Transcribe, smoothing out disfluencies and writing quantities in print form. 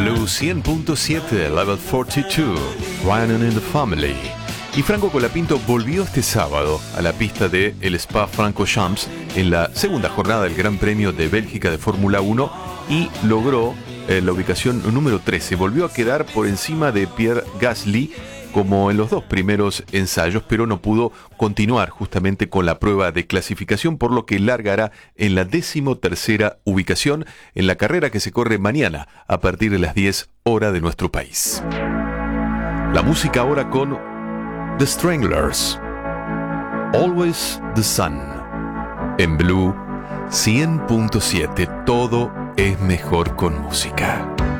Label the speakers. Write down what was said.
Speaker 1: Blue 100.7, Level 42, Ryan in the Family. Y Franco Colapinto volvió este sábado a la pista de el Spa-Francorchamps en la segunda jornada del Gran Premio de Bélgica de Fórmula 1 y logró la ubicación número 13. Volvió a quedar por encima de Pierre Gasly como en los dos primeros ensayos, pero no pudo continuar justamente con la prueba de clasificación, por lo que largará en la 13ª ubicación en la carrera que se corre mañana a partir de las 10 horas de nuestro país. La música ahora con The Stranglers, Always the Sun, en Blue 100.7, todo es mejor con música.